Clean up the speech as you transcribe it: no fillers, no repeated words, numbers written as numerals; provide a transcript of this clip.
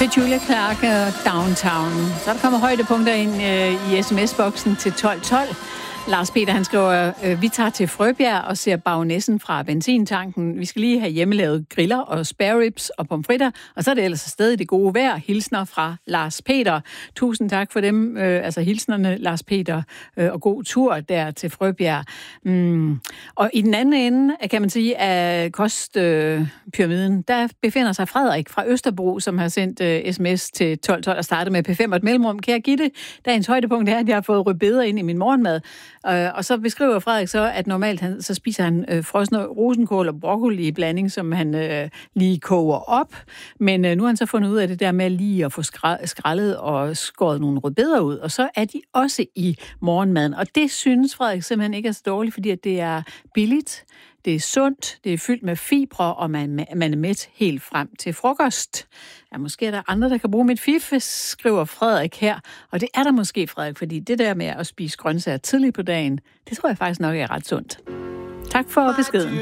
Det er Julia Clark og Downtown. Så der kommer højdepunkter ind i sms-boksen til 1212. Lars Peter, han skriver, vi tager til Frøbjerg og ser Baronessen fra benzintanken. Vi skal lige have hjemmelavet griller og spare ribs og pomfritter, og så er det ellers stadig det gode vejr. Hilsner fra Lars Peter. Tusind tak for dem, altså hilsnerne, Lars Peter, og god tur der til Frøbjerg. Og i den anden ende, kan man sige, af kostpyramiden, der befinder sig Frederik fra Østerbro, som har sendt sms til 1212 og startet med P5 og et mellemrum. Kære Gitte, dagens højdepunkt er, at jeg har fået rødbeder ind i min morgenmad. Og så beskriver Frederik så, at normalt så spiser han frosne rosenkål og broccoli i blanding, som han lige koger op. Men nu har han så fundet ud af det der med lige at få skrællet og skåret nogle rødbeder ud. Og så er de også i morgenmaden. Og det synes Frederik simpelthen ikke er så dårligt, fordi at det er billigt, det er sundt, det er fyldt med fibre, og man er mæt helt frem til frokost. Ja, måske er der andre, der kan bruge mit fif, skriver Frederik her. Og det er der måske, Frederik, fordi det der med at spise grøntsager tidligt på dagen, det tror jeg faktisk nok er ret sundt. Tak for beskeden.